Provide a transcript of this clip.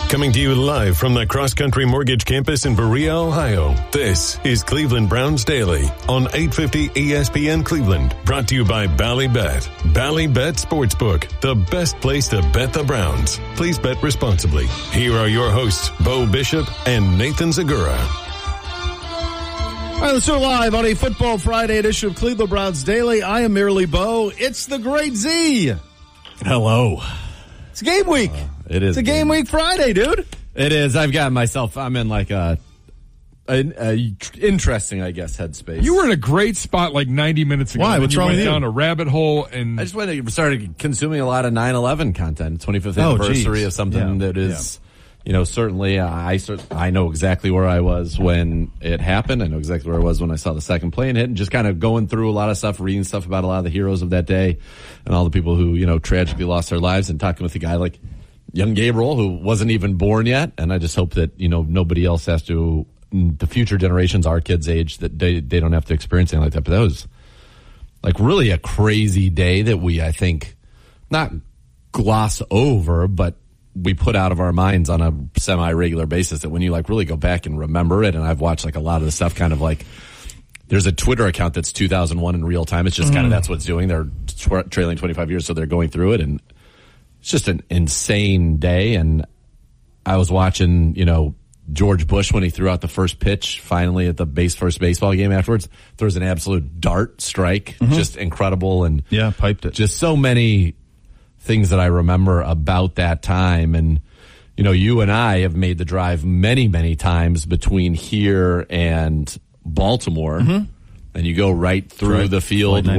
Coming to you live from the Cross Country Mortgage Campus in Berea, Ohio. This is Cleveland Browns Daily on 850 ESPN Cleveland. Brought to you by Ballybet. Ballybet Sportsbook, the best place to bet the Browns. Please bet responsibly. Here are your hosts, Bo Bishop and Nathan Zagura. All right, let's do it live on a Football Friday edition of Cleveland Browns Daily. I am merely Bo. It's the Great Z. Hello. It's game week. It is. It's a game week Friday, dude. It is. I've got myself. I'm in like a interesting, I guess, headspace. You were in a great spot like 90 minutes ago. Why? What's wrong with you? Down a rabbit hole, and I just started consuming a lot of 9/11 content. 25th anniversary of something that is, you know, certainly I know exactly where I was when it happened. I know exactly where I was when I saw the second plane hit, and just kind of going through a lot of stuff, reading stuff about a lot of the heroes of that day, and all the people who, you know, tragically lost their lives, and talking with a guy like young Gabriel, who wasn't even born yet. And I just hope that, you know, nobody else has to, the future generations, our kids' age, that they don't have to experience anything like that. But that was like really a crazy day that we, I think, not gloss over, but we put out of our minds on a semi-regular basis, that when you like really go back and remember it. And I've watched like a lot of the stuff kind of like, there's a Twitter account that's 2001 in real time. It's just kind of, that's what it's doing. They're trailing 25 years. So they're going through it, and it's just an insane day. And I was watching, you know, George Bush when he threw out the first pitch finally at the first baseball game afterwards. There was an absolute dart strike, just incredible. And piped it. Just so many things that I remember about that time. And, you know, you and I have made the drive many, many times between here and Baltimore. And you go right through the field